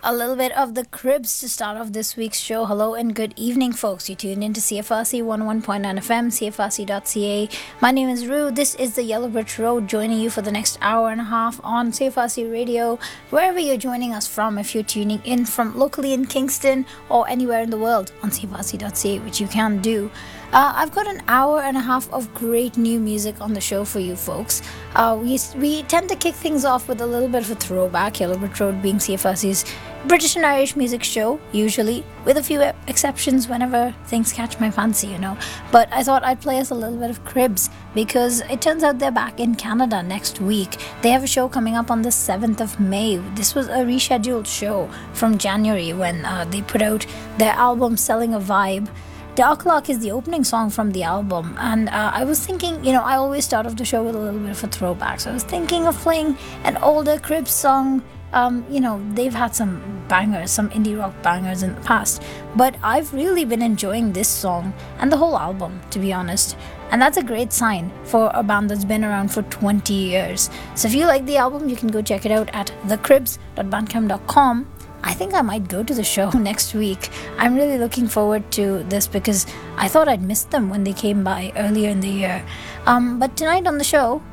A little bit of the Cribs to start off this week's show. Hello and good evening, folks. You tuned into CFRC 101.9 FM, CFRC.ca. My name is Rue. This is the Yellow Bridge Road, joining you for the next hour and a half on CFRC Radio, wherever you're joining us from. If you're tuning in from locally in Kingston or anywhere in the world on CFRC.ca, which you can do. I've got an hour and a half of great new music on the show for you folks. We tend to kick things off with a little bit of a throwback, Yellow Brick Road being CFRC's British and Irish music show, usually, with a few exceptions whenever things catch my fancy, you know. But I thought I'd play us a little bit of Cribs, because it turns out they're back in Canada next week. They have a show coming up on the 7th of May. This was a rescheduled show from January when they put out their album Selling a Vibe. Dark Clock is the opening song from the album, and I was thinking, I always start off the show with a little bit of a throwback, so I was thinking of playing an older Cribs song. They've had some bangers, some indie rock bangers in the past, but I've really been enjoying this song and the whole album, to be honest, and that's a great sign for a band that's been around for 20 years. So if you like the album, you can go check it out at thecribs.bandcamp.com. I think I might go to the show next week. I'm really looking forward to this because I thought I'd missed them when they came by earlier in the year. But tonight on the show,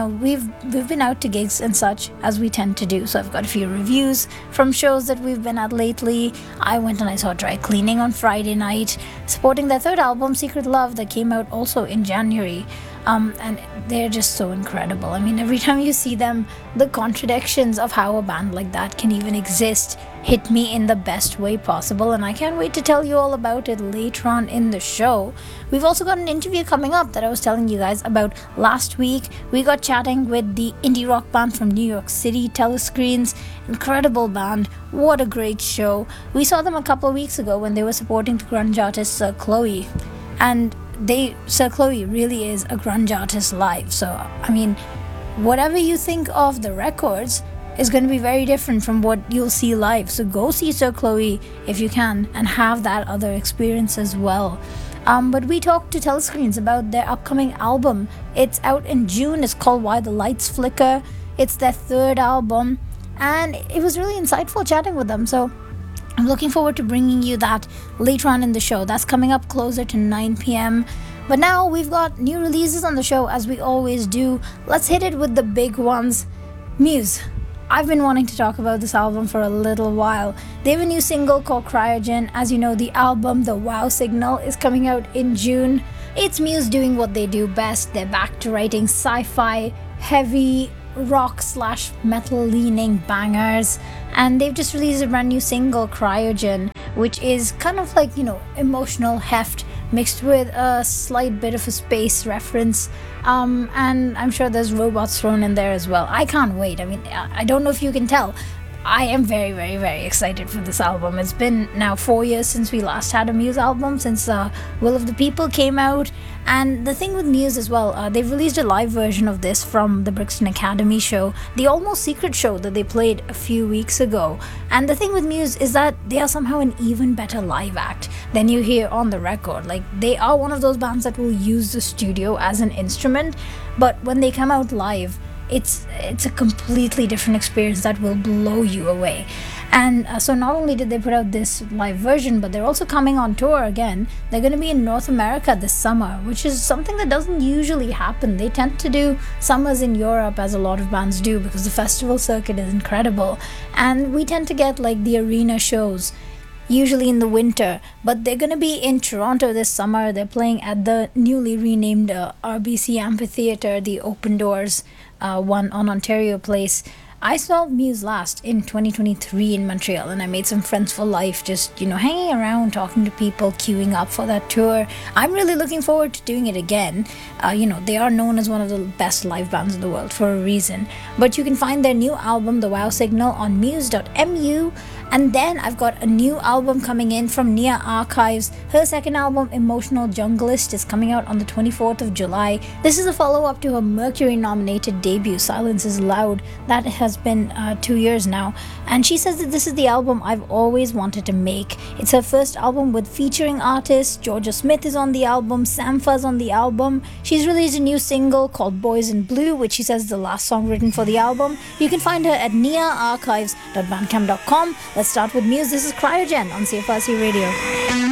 we've been out to gigs and such, as we tend to do. So I've got a few reviews from shows that we've been at lately. I went and I saw Dry Cleaning on Friday night, supporting their third album, Secret Love, that came out also in January. And they're just so incredible. I mean, every time you see them, the contradictions of how a band like that can even exist hit me in the best way possible, and I can't wait to tell you all about it later on in the show. We've also got an interview coming up that I was telling you guys about last week. We got chatting with the indie rock band from New York City, Telescreens. Incredible band. What a great show. We saw them a couple of weeks ago when they were supporting the grunge artist Sir Chloe, and Sir Chloe really is a grunge artist live. So, I mean, whatever you think of the records is going to be very different from what you'll see live. So go see Sir Chloe if you can and have that other experience as well. But we talked to Telescreens about their upcoming album. It's out in June. It's called Why the Lights Flicker. It's their third album, and it was really insightful chatting with them. So I'm looking forward to bringing you that later on in the show. That's coming up closer to 9 p.m. But now we've got new releases on the show, as we always do. Let's hit it with the big ones. Muse. I've been wanting to talk about this album for a little while. They have a new single called Cryogen. As you know, the album, The Wow Signal, is coming out in June. It's Muse doing what they do best. They're back to writing sci-fi, heavy rock / metal leaning bangers, and they've just released a brand new single, Cryogen, which is kind of like, emotional heft mixed with a slight bit of a space reference, and I'm sure there's robots thrown in there as well. I can't wait. I mean, I don't know if you can tell, I am very, very, very excited for this album. It's been now 4 years since we last had a Muse album, since Will of the People came out. And the thing with Muse as well, they've released a live version of this from the Brixton Academy show, the Almost Secret show that they played a few weeks ago. And the thing with Muse is that they are somehow an even better live act than you hear on the record. Like, they are one of those bands that will use the studio as an instrument, but when they come out live, it's a completely different experience that will blow you away. And so not only did they put out this live version, but they're also coming on tour again. They're going to be in North America this summer, which is something that doesn't usually happen. They tend to do summers in Europe, as a lot of bands do, because the festival circuit is incredible, and we tend to get like the arena shows usually in the winter. But they're going to be in Toronto this summer. They're playing at the newly renamed RBC Amphitheatre, the Open Doors one on Ontario Place. I saw Muse last in 2023 in Montreal, and I made some friends for life, just, hanging around, talking to people, queuing up for that tour. I'm really looking forward to doing it again. They are known as one of the best live bands in the world for a reason. But you can find their new album, The Wow Signal, on muse.mu. And then I've got a new album coming in from Nia Archives. Her second album, Emotional Junglist, is coming out on the 24th of July. This is a follow-up to her Mercury-nominated debut, Silence is Loud, that has has been 2 years now, and she says that this is the album I've always wanted to make. It's her first album with featuring artists. Georgia Smith is on the album, Sampha's on the album. She's released a new single called Boys in Blue, which she says is the last song written for the album. You can find her at niaarchives.bandcamp.com. Let's start with news. This is Cryogen on CFRC Radio.